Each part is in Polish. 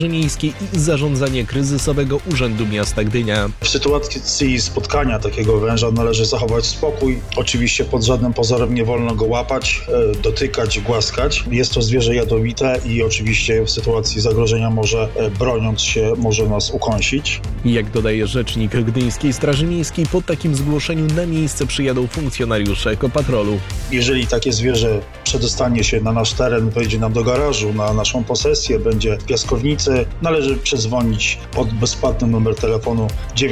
Miejskiej i Zarządzanie Kryzysowego Urzędu Miasta Gdynia. W sytuacji spotkania takiego węża należy zachować spokój. Oczywiście pod żadnym pozorem nie wolno go łapać, dotykać, głaskać. Jest to zwierzę jadowite i oczywiście w sytuacji zagrożenia broniąc się, może nas ukąsić. Jak dodaje rzecznik Gdyńskiej Straży Miejskiej, po takim zgłoszeniu na miejsce przyjadą funkcjonariusze ekopatrolu. Jeżeli takie zwierzę przedostanie się na nasz teren, wejdzie nam do garażu, na naszą posesję, będzie w piaskownicy, należy przedzwonić pod bezpłatny numer telefonu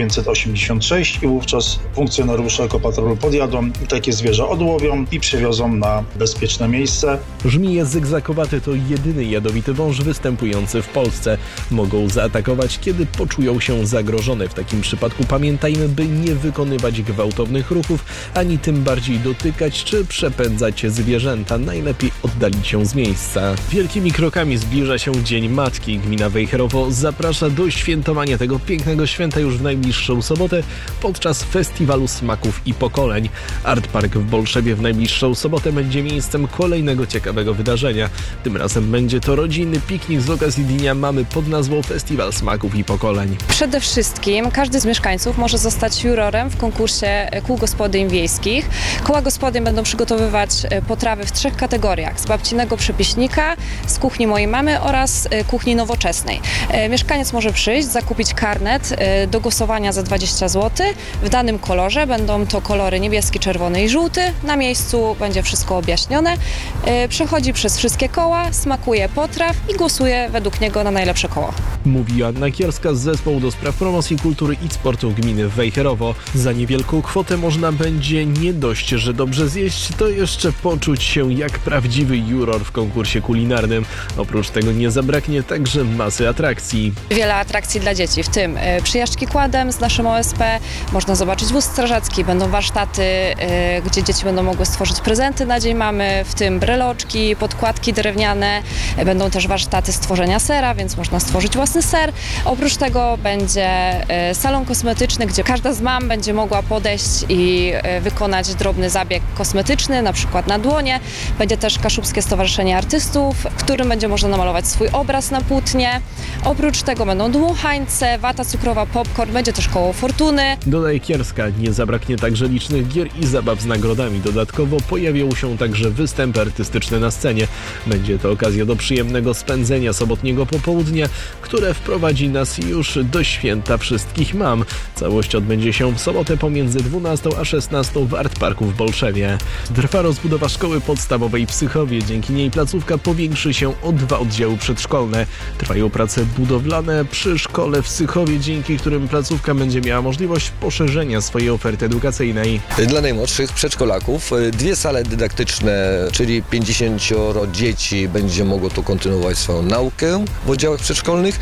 986 i wówczas funkcjonariusze ekopatrolu podjadą i takie zwierzę odłowią i przewiozą na bezpieczne miejsce. Żmije zygzakowate to jedyny jadowity wąż występujący w Polsce. Mogą zaatakować, kiedy poczują się zagrożone. W takim przypadku pamiętajmy, by nie wykonywać gwałtownych ruchów, ani tym bardziej dotykać czy przepędzać zwierzęta. Najlepiej oddalić się z miejsca. Wielkimi krokami zbliża się Dzień Matki. Gmina Wejherowo zaprasza do świętowania tego pięknego święta już w najbliższą sobotę podczas Festiwalu Smaków i Pokoleń. Art Park w Bolszewie w najbliższą sobotę będzie miejscem kolejnego ciekawego wydarzenia. Tym razem będzie to rodzinny piknik z okazji Dnia Mamy pod nazwą Festiwal Smaków i Pokoleń. Przede wszystkim każdy z mieszkańców może zostać jurorem w konkursie kół gospodyń wiejskich. Koła gospodyń będą przygotowywać potrawy w 3 kategoriach: z babcinego przepiśnika, z kuchni mojej mamy oraz kuchni nowoczesnej. Mieszkaniec może przyjść, zakupić karnet do głosowania za 20 zł. W danym kolorze będą to kolory niebieski, czerwony i żółty. Na miejscu będzie wszystko objaśnione. Przechodzi przez wszystkie koła, smakuje potraw i głosuje według niego na najlepsze koło. Mówi Joanna Kierska z Zespołu do Spraw Promocji Kultury i Sportu Gminy Wejherowo. Za niewielką kwotę można będzie nie dość, że dobrze zjeść, to jeszcze poczuć się jak prawdziwy juror w konkursie kulinarnym. Oprócz tego nie zabraknie także masy atrakcji. Wiele atrakcji dla dzieci, w tym przyjażdżki quadem z naszym OSP, można zobaczyć wóz strażacki, będą warsztaty, gdzie dzieci będą mogły stworzyć prezenty na Dzień Mamy, w tym breloczki, podkładki drewniane, będą też warsztaty stworzenia sera, więc można stworzyć własny ser. Oprócz tego będzie salon kosmetyczny, gdzie każda z mam będzie mogła podejść i wykonać drobny zabieg kosmetyczny, na przykład na dłonie. Będzie też Kaszubskie Stowarzyszenie Artystów, w którym będzie można namalować swój obraz na płótnie. Oprócz tego będą dmuchańce, wata cukrowa, popcorn, będzie też koło fortuny. Dodaje Kierska, nie zabraknie także licznych gier i zabaw z nagrodami. Dodatkowo pojawią się także występy artystyczne na scenie. Będzie to okazja do przyjemnego spędzenia sobotniego popołudnia, które wprowadzi nas już do święta wszystkich mam. Całość odbędzie się w sobotę pomiędzy 12 a 16 w Art Parku w Bolszewie. Trwa rozbudowa szkoły podstawowej w Sychowie. Dzięki niej placówka powiększy się o 2 oddziały przedszkolne. Trwają prace budowlane przy szkole w Sychowie, dzięki którym placówka będzie miała możliwość poszerzenia swojej oferty edukacyjnej. Dla najmłodszych przedszkolaków 2 sale dydaktyczne, czyli 50 dzieci będzie mogło tu kontynuować swoją naukę w oddziałach przedszkolnych.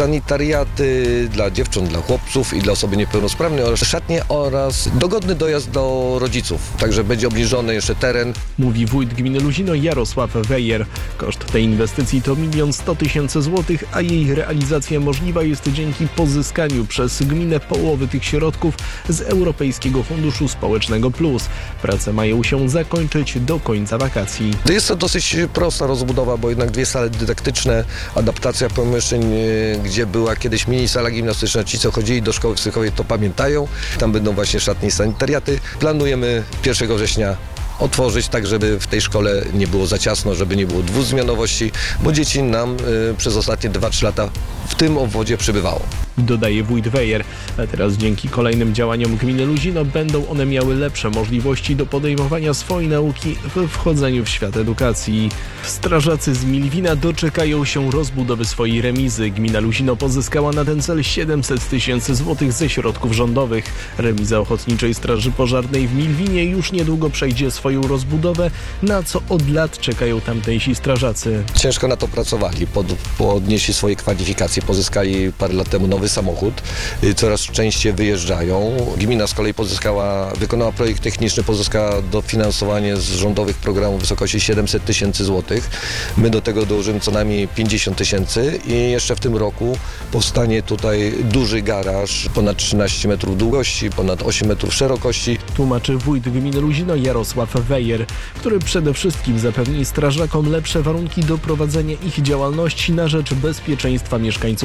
Sanitariaty dla dziewcząt, dla chłopców i dla osoby niepełnosprawnej oraz szatnie oraz dogodny dojazd do rodziców. Także będzie obniżony jeszcze teren. Mówi wójt gminy Luzino Jarosław Wejer. Koszt tej inwestycji to 1 100 000 złotych, a jej realizacja możliwa jest dzięki pozyskaniu przez gminę połowy tych środków z Europejskiego Funduszu Społecznego Plus. Prace mają się zakończyć do końca wakacji. Jest to dosyć prosta rozbudowa, bo jednak 2 sale dydaktyczne, adaptacja pomieszczeń, gdzie była kiedyś mini sala gimnastyczna. Ci, co chodzili do szkoły w Sychowie, to pamiętają. Tam będą właśnie szatnie i sanitariaty. Planujemy 1 września otworzyć tak, żeby w tej szkole nie było za ciasno, żeby nie było dwuzmianowości, bo dzieci nam przez ostatnie 2-3 lata w tym obwodzie przybywało. Dodaje wójt Wejer. A teraz dzięki kolejnym działaniom gminy Luzino będą one miały lepsze możliwości do podejmowania swojej nauki we wchodzeniu w świat edukacji. Strażacy z Milwina doczekają się rozbudowy swojej remizy. Gmina Luzino pozyskała na ten cel 700 000 złotych ze środków rządowych. Remiza Ochotniczej Straży Pożarnej w Milwinie już niedługo przejdzie swoją rozbudowę, na co od lat czekają tamtejsi strażacy. Ciężko na to pracowali, podnieśli swoje kwalifikacje, pozyskali parę lat temu nowy nowy samochód, coraz częściej wyjeżdżają. Gmina z kolei wykonała projekt techniczny, pozyskała dofinansowanie z rządowych programów w wysokości 700 000 złotych. My do tego dołożymy co najmniej 50 000 i jeszcze w tym roku powstanie tutaj duży garaż, ponad 13 metrów długości, ponad 8 metrów szerokości. Tłumaczy wójt gminy Luzino Jarosław Wejer, który przede wszystkim zapewni strażakom lepsze warunki do prowadzenia ich działalności na rzecz bezpieczeństwa mieszkańców